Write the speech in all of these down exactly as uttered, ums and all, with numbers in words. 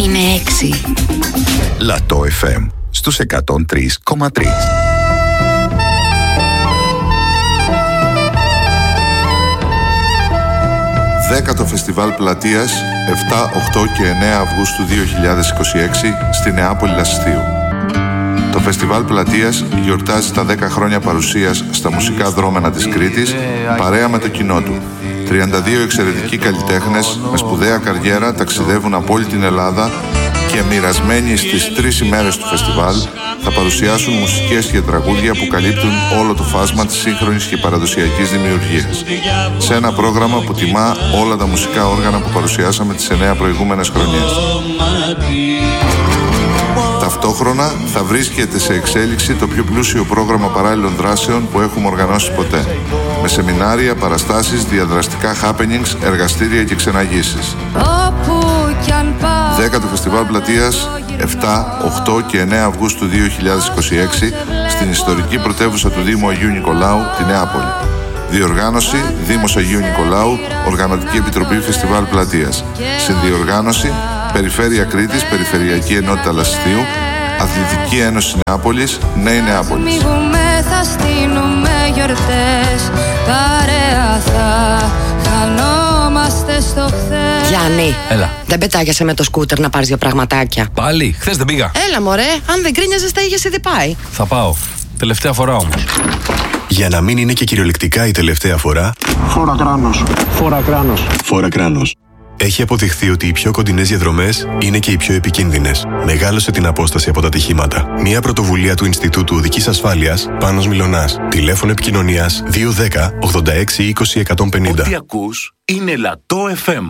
είναι έξι. Λατό εφ εμ στους εκατόν τρία κόμμα τρία. Δέκατο Φεστιβάλ Πλατείας επτά, οκτώ και εννέα Αυγούστου δύο χιλιάδες είκοσι έξι στη Νεάπολη Λασθείου. Το Φεστιβάλ Πλατείας γιορτάζει τα δέκα χρόνια παρουσίας στα μουσικά δρόμενα της Κρήτης παρέα με το κοινό του. τριάντα δύο εξαιρετικοί καλλιτέχνες με σπουδαία καριέρα ταξιδεύουν από όλη την Ελλάδα και μοιρασμένοι στις τρεις ημέρες του φεστιβάλ θα παρουσιάσουν μουσικές και τραγούδια που καλύπτουν όλο το φάσμα της σύγχρονης και παραδοσιακής δημιουργίας. Σε ένα πρόγραμμα που τιμά όλα τα μουσικά όργανα που παρουσιάσαμε τις εννέα προηγούμενες χρονιές. Ταυτόχρονα θα βρίσκεται σε εξέλιξη το πιο πλούσιο πρόγραμμα παράλληλων δράσεων που έχουμε οργανώσει ποτέ. Με σεμινάρια, παραστάσεις, διαδραστικά happenings, εργαστήρια και ξεναγήσεις. Δέκατο Φεστιβάλ Πλατείας επτά, οκτώ και εννέα Αυγούστου δύο χιλιάδες είκοσι έξι στην ιστορική πρωτεύουσα του Δήμου Αγίου Νικολάου, τη Νεάπολη. Διοργάνωση Δήμος Αγίου Νικολάου, Οργανωτική Επιτροπή Φεστιβάλ Πλατείας. Συνδιοργάνωση Περιφέρεια Κρήτης, Περιφερειακή Ενότητα Λασθείου, Αθλητική Ένωση Νεάπολης, Νέη Νεάπολης. Θα στείλουμε γιορτές, παρέα θα χανόμαστε στο χθες. Γιάννη, έλα. Δεν πετάγεσαι με το σκούτερ να πάρεις δύο πραγματάκια? Πάλι, χθες δεν πήγα. Έλα μωρέ, αν δεν κρίνιαζες τα είχες ήδη πάει. Θα πάω. Τελευταία φορά όμως. Για να μην είναι και κυριολεκτικά η τελευταία φορά. Φόρα κράνος. Φόρα κράνος. Φόρα κράνος. Έχει αποδειχθεί ότι οι πιο κοντινές διαδρομές είναι και οι πιο επικίνδυνες. Μεγάλωσε την απόσταση από τα ατυχήματα. Μια πρωτοβουλία του Ινστιτούτου Οδικής Ασφάλειας, Πάνος Μιλωνάς. Τηλέφωνο επικοινωνίας δύο ένα μηδέν ογδόντα έξι είκοσι εκατόν πενήντα. Ό,τι ακούς είναι Λατό εφ εμ.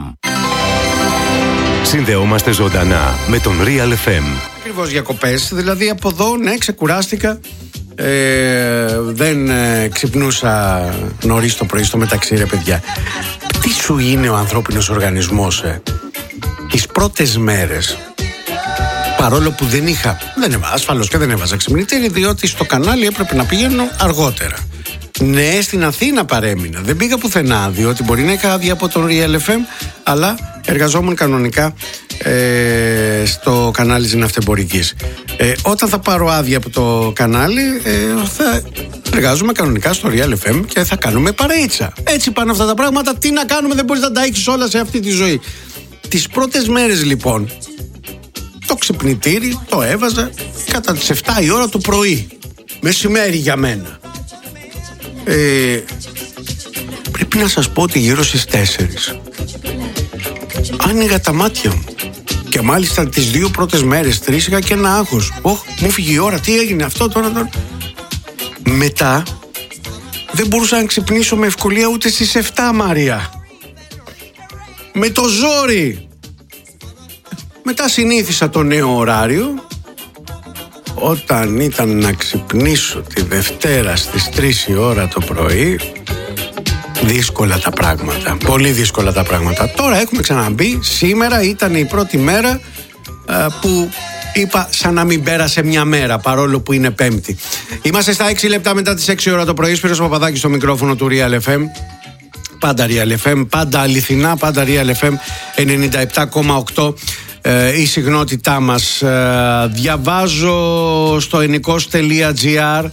Συνδεόμαστε ζωντανά με τον Real εφ εμ. Ακριβώς διακοπές, δηλαδή από εδώ, ναι, ξεκουράστηκα. Ε, δεν ε, ξυπνούσα νωρίς το πρωί στο μεταξύ, ρε παιδιά. Τι σου είναι ο ανθρώπινος οργανισμός, ε? Τις πρώτες μέρες, παρόλο που δεν είχα, δεν έβα, ασφαλώς και δεν έβαζα ξυπνητήρι, διότι στο κανάλι έπρεπε να πηγαίνω αργότερα. Ναι, στην Αθήνα παρέμεινα. Δεν πήγα πουθενά, διότι μπορεί να είχα άδεια από τον Real εφ εμ, αλλά εργαζόμουν κανονικά ε, στο κανάλι Ζηναυτεμπορικής. Ε, όταν θα πάρω άδεια από το κανάλι, ε, θα εργάζομαι κανονικά στο Real εφ εμ και θα κάνουμε παρεΐτσα. Έτσι πάνε αυτά τα πράγματα. Τι να κάνουμε, δεν μπορείς να τα έχεις όλα σε αυτή τη ζωή. Τις πρώτες μέρες λοιπόν, το ξυπνητήρι το έβαζα κατά τις επτά η ώρα το πρωί. Μεσημέρι για μένα. Ε, πρέπει να σας πω ότι γύρω στις τέσσερις άνοιγα τα μάτια μου. Και μάλιστα τις δύο πρώτες μέρες, τρεις, είχα και ένα άγχος. Ωχ, μου φύγει η ώρα, τι έγινε αυτό τώρα, τώρα. Μετά δεν μπορούσα να ξυπνήσω με ευκολία ούτε στις επτά, Μαρία. Με το ζόρι. Μετά συνήθισα το νέο ωράριο. Όταν ήταν να ξυπνήσω τη Δευτέρα στις τρεις η ώρα το πρωί, δύσκολα τα πράγματα. Πολύ δύσκολα τα πράγματα. Τώρα έχουμε ξαναμπεί. Σήμερα ήταν η πρώτη μέρα α, που είπα σαν να μην πέρασε μια μέρα, παρόλο που είναι Πέμπτη. Είμαστε στα έξι λεπτά μετά τις έξι ώρα το πρωί. Σπύρος Παπαδάκης στο μικρόφωνο του Real εφ εμ. Πάντα Real εφ εμ, πάντα αληθινά, πάντα Real εφ εμ ενενήντα επτά κόμμα οκτώ. Ε, η συγνότητά μας. Ε, διαβάζω στο ενικός τελεία τζι άρ.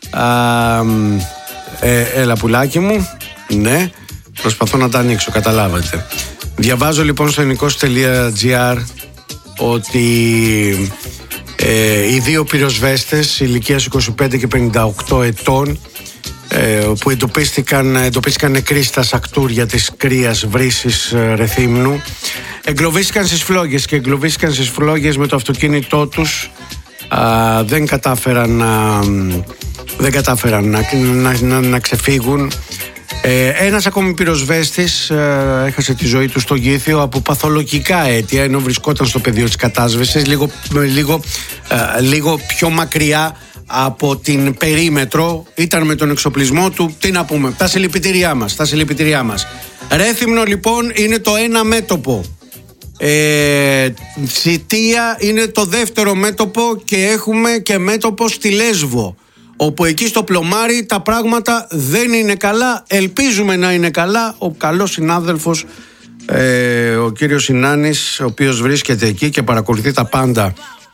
Ε, έλα πουλάκι μου. Ναι, προσπαθώ να τα ανοίξω, καταλάβατε. Διαβάζω λοιπόν στο ενικός τελεία τζι άρ ότι ε, οι δύο πυροσβέστες ηλικίας είκοσι πέντε και πενήντα οκτώ ετών ε, που εντοπίστηκαν, εντοπίστηκαν νεκροί στα σακτούρια της Κρίας Βρύσης ε, Ρεθύμνου, εγκλωβίστηκαν στις φλόγες και εγκλωβίστηκαν στις φλόγες με το αυτοκίνητό τους. Α, δεν κατάφεραν να, δεν κατάφεραν να, να, να, να ξεφύγουν. Ε, ένας ακόμη πυροσβέστης ε, έχασε τη ζωή του στο Γήθιο από παθολογικά αίτια, ενώ βρισκόταν στο πεδίο της κατάσβεσης, λίγο, λίγο, ε, λίγο πιο μακριά από την περίμετρο. Ήταν με τον εξοπλισμό του. Τι να πούμε, τα συλληπιτήριά μας, τα συλληπιτήριά μας. Ρέθυμνο λοιπόν είναι το ένα μέτωπο. Ε, Σιτία είναι το δεύτερο μέτωπο και έχουμε και μέτωπο στη Λέσβο, όπου εκεί στο Πλωμάρι τα πράγματα δεν είναι καλά. Ελπίζουμε να είναι καλά. Ο καλός συνάδελφος Ε, ο κύριος Ινάνης, ο οποίος βρίσκεται εκεί και παρακολουθεί τα πάντα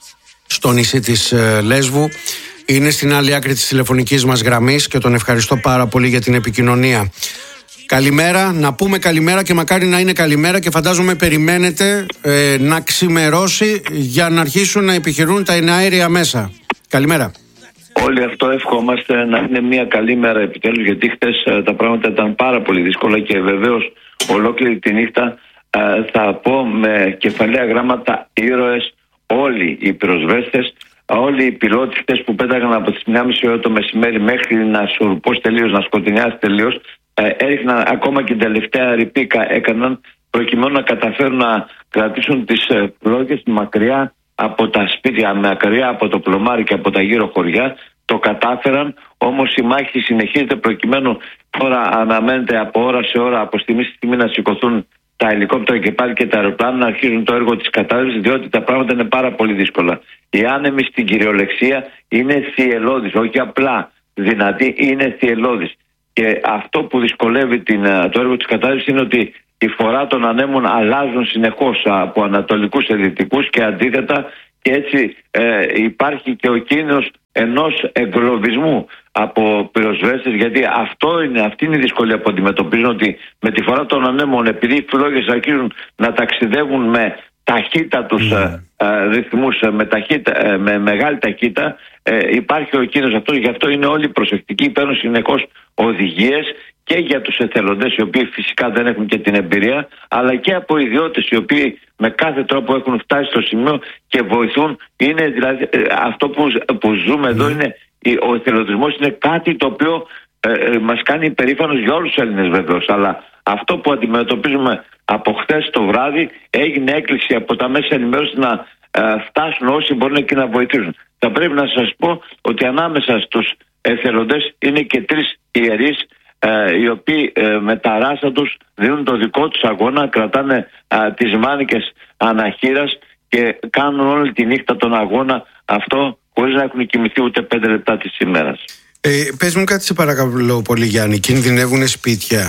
στο νησί της ε, Λέσβου, είναι στην άλλη άκρη της τηλεφωνικής μας γραμμής και τον ευχαριστώ πάρα πολύ για την επικοινωνία. Καλημέρα, να πούμε καλημέρα και μακάρι να είναι καλημέρα και φαντάζομαι περιμένετε ε, να ξημερώσει για να αρχίσουν να επιχειρούν τα εναέρια μέσα. Καλημέρα. Όλοι αυτό ευχόμαστε να είναι μια καλή μέρα επιτέλους, γιατί χτες ε, τα πράγματα ήταν πάρα πολύ δύσκολα και βεβαίως ολόκληρη τη νύχτα ε, θα πω με κεφαλαία γράμματα ήρωες όλοι οι πυροσβέστες, όλοι οι πιλότοι χτες που πέταγαν από τις μια και μισή ώρα το μεσημέρι μέχρι να σουρπώσει τελείως, να σκοτεινιάσει τελείως, ε, έριχναν ακόμα και την τελευταία ρηπίκα έκαναν προκειμένου να καταφέρουν να κρατήσουν τις ε, πλόγες μακριά από τα σπίτια, μακριά από το πλωμάρι και από τα γύρω χωριά. Το κατάφεραν, όμως η μάχη συνεχίζεται προκειμένου τώρα αναμένεται από ώρα σε ώρα, από στιγμή στη στιγμή να σηκωθούν τα ελικόπτερα και πάλι και τα αεροπλάνα να αρχίζουν το έργο της κατάρρευσης, διότι τα πράγματα είναι πάρα πολύ δύσκολα. Οι άνεμοι στην κυριολεξία είναι θυελλώδεις, όχι απλά δυνατοί, είναι θυελλώδεις. Και αυτό που δυσκολεύει την, το έργο της κατάρρευσης είναι ότι η φορά των ανέμων αλλάζουν συνεχώς από ανατολικούς σε δυτικούς και αντίθετα, και έτσι ε, υπάρχει και ο κίνδυνος ενός εγκλωβισμού από πυροσβέστες, γιατί αυτό είναι, αυτή είναι η δυσκολία που αντιμετωπίζουν, ότι με τη φορά των ανέμων, επειδή οι φλόγες αρχίζουν να ταξιδεύουν με ταχύτατους mm. ε, ρυθμούς, με, ταχύτα, ε, με μεγάλη ταχύτητα, ε, υπάρχει ο κίνδυνος αυτός. Γι' αυτό είναι όλοι προσεκτικοί, παίρνουν συνεχώς οδηγίες και για τους εθελοντές, οι οποίοι φυσικά δεν έχουν και την εμπειρία, αλλά και από ιδιώτες οι οποίοι με κάθε τρόπο έχουν φτάσει στο σημείο και βοηθούν. Είναι δηλαδή αυτό που, που ζούμε εδώ, είναι ο εθελοντισμός είναι κάτι το οποίο ε, ε, μας κάνει υπερήφανος για όλους τους Έλληνες βεβαίως, αλλά αυτό που αντιμετωπίζουμε από χθες το βράδυ, έγινε έκκληση από τα μέσα ενημέρωσης να ε, φτάσουν όσοι μπορούν και να βοηθήσουν. Θα πρέπει να σας πω ότι ανάμεσα στους εθελοντές είναι και τρεις ιερείς, Ε, οι οποίοι ε, με τα ράσα τους δίνουν το δικό τους αγώνα, κρατάνε ε, τις μάνικες αναχείρας και κάνουν όλη τη νύχτα τον αγώνα αυτό χωρίς να έχουν κοιμηθεί ούτε πέντε λεπτά της ημέρας. Ε, πες μου κάτι σε παρακαλώ πολύ, Γιάννη, κινδυνεύουν σπίτια?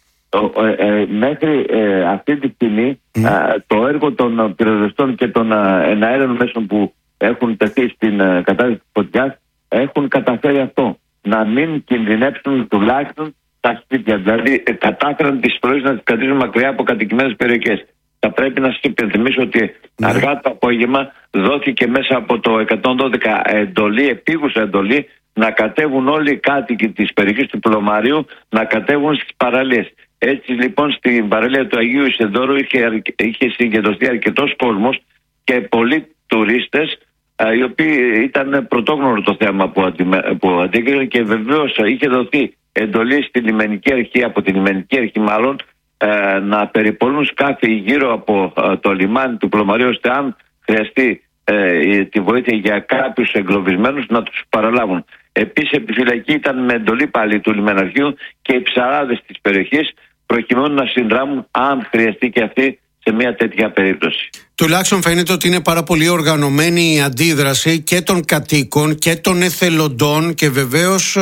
Ε, ε, μέχρι ε, αυτή τη στιγμή mm. ε, το έργο των πυροσβεστών και των ε, εναέρων μέσων που έχουν τεθεί στην ε, κατάσταση της φωτιάς έχουν καταφέρει αυτό, να μην κινδυνεύσουν τουλάχιστον τα σπίτια. Δηλαδή, ε, κατάφεραν τις πρωίες να τις κρατήσουν μακριά από κατοικημένες περιοχές. Θα πρέπει να σας υπενθυμίσω ότι ναι. αργά το απόγευμα δόθηκε μέσα από το εκατόν δώδεκα εντολή, επίγουσα εντολή, να κατέβουν όλοι οι κάτοικοι της περιοχής του Πλωμαρίου, να κατέβουν στις παραλίες. Έτσι λοιπόν στην παραλία του Αγίου Ισεδόρου είχε, είχε συγκεντρωθεί αρκετός κόσμος και πολλοί τουρίστες, οι οποίοι ήταν πρωτόγνωρο το θέμα που, αντιμε, που αντίκρινε, και βεβαίως είχε δοθεί εντολή στην λιμενική αρχή, από την λιμενική αρχή μάλλον, ε, να περιπολούν σκάφη γύρω από ε, το λιμάνι του Πλωμαρίου, ώστε αν χρειαστεί ε, τη βοήθεια για κάποιους εγκλωβισμένους να τους παραλάβουν. Επίσης επιφυλακή ήταν με εντολή πάλι του λιμεναρχείου και οι ψαράδες της περιοχής, προκειμένου να συνδράμουν αν χρειαστεί και αυτοί σε μια τέτοια περίπτωση. Τουλάχιστον φαίνεται ότι είναι πάρα πολύ οργανωμένη η αντίδραση και των κατοίκων και των εθελοντών και βεβαίως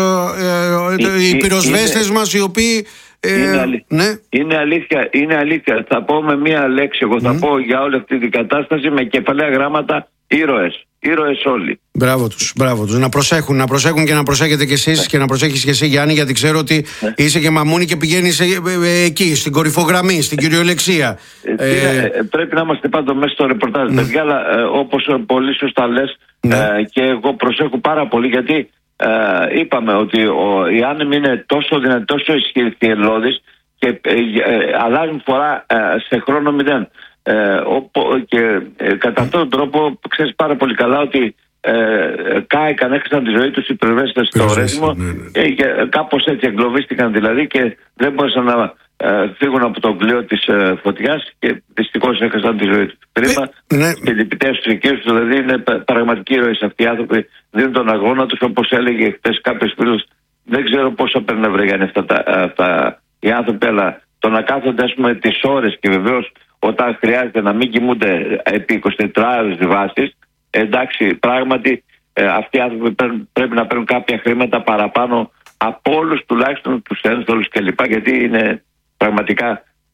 ε, ε, οι πυροσβέστες μας, οι οποίοι ε, είναι, αλήθεια. Ναι. είναι αλήθεια, είναι αλήθεια. Θα πω με μία λέξη, εγώ mm. θα πω για όλη αυτή την κατάσταση με κεφαλαία γράμματα ήρωες. Ήρωες όλοι. Μπράβο τους, μπράβο τους. Να προσέχουν, να προσέχουν και να προσέχετε κι εσείς, ναι. και να προσέχεις κι εσύ, Γιάννη, γιατί ξέρω ότι ναι. είσαι και μαμούνι και πηγαίνεις ε, ε, ε, εκεί, στην κορυφογραμμή, στην κυριολεξία. Ε, ε, ε, πρέπει να είμαστε πάντως μέσα στο ρεπορτάζ, ναι. παιδιά, αλλά ε, όπως πολύ σωστά λες, ναι. ε, και εγώ προσέχω πάρα πολύ, γιατί ε, είπαμε ότι ο, οι άνεμοι είναι τόσο δυνατοί, τόσο ισχυροί θυελλώδεις και ε, ε, αλλάζουν φορά ε, σε χρόνο μηδέν. Ε, οπό, και ε, κατά αυτόν τον τρόπο ξέρεις πάρα πολύ καλά ότι ε, κάηκαν, έχασαν τη ζωή τους οι πυροσβέστες στο ρεύμα, ναι, ναι. και, και κάπως έτσι εγκλωβίστηκαν δηλαδή και δεν μπορούσαν να ε, φύγουν από το πλοίο της ε, φωτιάς και δυστυχώς έχασαν τη ζωή τους. Κρίμα, ναι. και οι διπητές τους εκεί τους, δηλαδή είναι πραγματικοί ήρωες αυτοί οι άνθρωποι, δίνουν τον αγώνα τους, όπως έλεγε χθες κάποιος φίλος. Δεν ξέρω πόσο παίρνουν βρεγάνε αυτά, τα, αυτά οι άνθρωποι, αλλά το να κάθονται ας πούμε τις ώρες και βεβαίως όταν χρειάζεται να μην κοιμούνται επί εικοσιτετράωρες βάσεις, εντάξει, πράγματι ε, αυτοί οι άνθρωποι πρέπει, πρέπει να παίρνουν κάποια χρήματα παραπάνω από όλους, τουλάχιστον τους ένστολους κλπ. Γιατί είναι πραγματικά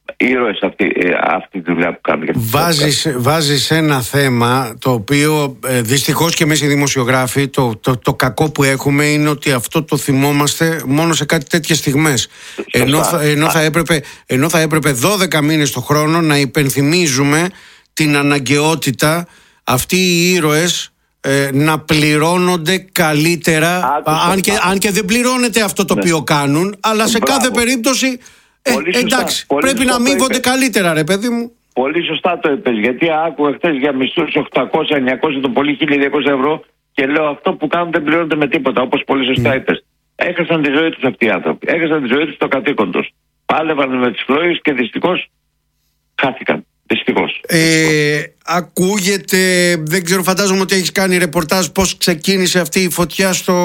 ήρωες αυτή, αυτή τη δουλειά που κάνουν. Βάζεις, βάζεις ένα θέμα το οποίο ε, δυστυχώς και εμείς οι δημοσιογράφοι το, το, το κακό που έχουμε είναι ότι αυτό το θυμόμαστε μόνο σε κάτι τέτοιες στιγμές. Ενώ θα, ενώ, θα έπρεπε, ενώ θα έπρεπε δώδεκα μήνες το χρόνο να υπενθυμίζουμε την αναγκαιότητα αυτοί οι ήρωες ε, να πληρώνονται καλύτερα. Άκουσα, αν, και, αν και δεν πληρώνεται αυτό το ναι. οποίο κάνουν, αλλά σε Μπράβο. κάθε περίπτωση ε, εντάξει, πρέπει να αμείβονται καλύτερα, ρε παιδί μου. Πολύ σωστά το είπες, γιατί άκουγα χθες για μισθούς οκτακόσια εννιακόσια, το πολύ χίλια διακόσια ευρώ και λέω αυτό που κάνουν δεν πληρώνεται με τίποτα, όπως πολύ σωστά mm. είπες. Έχασαν τη ζωή τους αυτοί οι άνθρωποι, έχασαν τη ζωή τους στο καθήκον τους. Πάλευαν με τις φλόγες και δυστυχώς χάθηκαν. Δυστυχώς. Ε, ακούγεται, δεν ξέρω, φαντάζομαι ότι έχεις κάνει ρεπορτάζ πώς ξεκίνησε αυτή η φωτιά στο,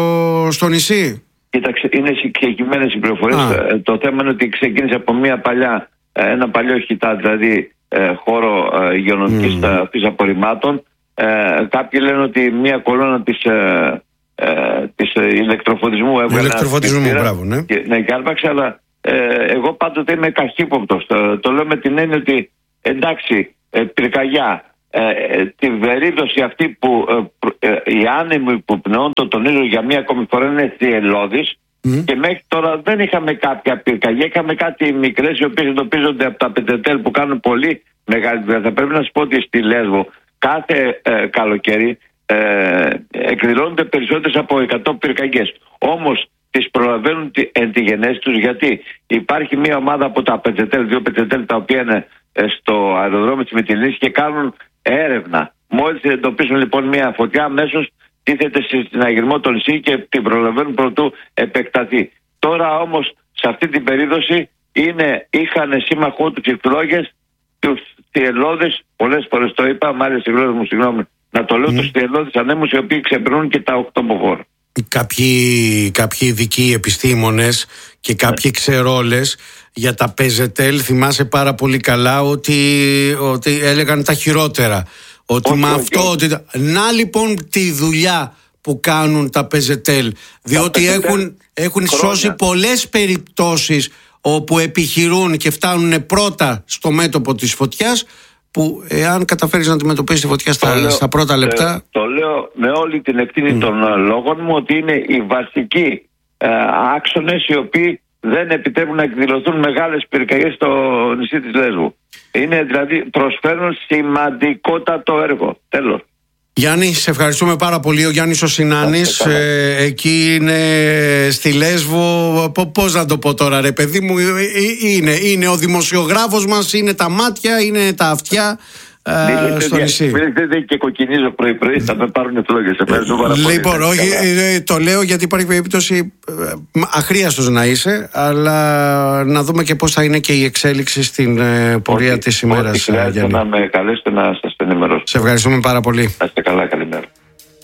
στο νησί. Κοίταξε, είναι συγκεκριμένες οι πληροφορίες. Ε, το θέμα είναι ότι ξεκίνησε από μια παλιά, ένα παλιό χιτά, δηλαδή ε, χώρο ε, υγειονομικής mm. αυτής απορριμμάτων. Ε, κάποιοι λένε ότι μια κολόνα της, ε, ε, της ε, ηλεκτροφωτισμού έβγαλε. Ηλεκτροφωτισμού, μπράβο, ναι. Και, ναι, και άρπαξε, αλλά ε, εγώ πάντοτε είμαι καχύποπτος. Το, το λέω με την έννοια ότι εντάξει, ε, πυρκαγιά, ε, ε, τη βερίδωση αυτή που ε, ε, οι άνεμοι που πνεώνουν το τονίζω για μία ακόμη φορά είναι θυελλώδης mm. και μέχρι τώρα δεν είχαμε κάποια πυρκαγιά, είχαμε κάτι μικρές οι οποίες εντοπίζονται από τα πεντετέλ που κάνουν πολύ μεγάλη δουλειά. Θα πρέπει να σου πω ότι στη Λέσβο κάθε ε, καλοκαίρι ε, εκδηλώνονται περισσότερες από εκατό πυρκαγιές. Όμως τις προλαβαίνουν εν τη γενέση τους, γιατί υπάρχει μία ομάδα από τα πεντετέλ, δύο πεντετέλ τα οποία είναι στο αεροδρόμιο της Μυτιλήνης και κάνουν έρευνα. Μόλις εντοπίσουν λοιπόν μια φωτιά, αμέσως τίθεται στην αγερμό των νησί και την προλαβαίνουν προτού επεκταθεί. Τώρα όμως σε αυτή την περίπτωση είναι, είχαν σύμμαχό τους οι φλόγες, τους θυελλώδες, πολλές φορές το είπα, μάλιστα συγγνώμη μου, συγγνώμη να το λέω, mm. τους θυελλώδες ανέμους οι οποίοι ξεπερνούν και τα οκτώ μποφόρ. Κάποιοι, κάποιοι ειδικοί επιστήμονες και κάποιοι ξερόλες για τα πεζετέλ, θυμάσαι πάρα πολύ καλά ότι, ότι έλεγαν τα χειρότερα. Ότι όχι, με όχι, αυτό, όχι. Ότι... Να λοιπόν τη δουλειά που κάνουν τα πεζετέλ, διότι έχουν, έχουν σώσει πολλές περιπτώσεις όπου επιχειρούν και φτάνουν πρώτα στο μέτωπο της φωτιάς, που εάν καταφέρεις να αντιμετωπίσεις τη φωτιά στα, λέω, στα πρώτα λεπτά... Ε, το λέω με όλη την ευθύνη mm. των uh, λόγων μου ότι είναι οι βασικοί uh, άξονες οι οποίοι δεν επιτρέπουν να εκδηλωθούν μεγάλες πυρκαγιές στο νησί της Λέσβου. Είναι δηλαδή, προσφέρουν σημαντικότατο έργο. Τέλος. Γιάννη, σε ευχαριστούμε πάρα πολύ. Ο Γιάννης ο Συνάνης, ε, εκεί είναι στη Λέσβο. Πώς να το πω τώρα, ρε παιδί μου, είναι, είναι ο δημοσιογράφος μας, είναι τα μάτια, είναι τα αυτιά ε, στο νησί. Δεν και κοκκινίζω πρωί-πρωί, θα με πάρουν φλόγες. Λοιπόν, όχι, ε, το λέω γιατί υπάρχει περίπτωση ε, αχρίαστος να είσαι, αλλά να δούμε και πώς θα είναι και η εξέλιξη στην ε, πορεία ό, της ημέρας. Ό,τι χρειάζεται να με καλέσετε να σας ενημερώσω. Σε ευχαριστούμε πάρα πολύ. Να είστε καλά, καλημέρα.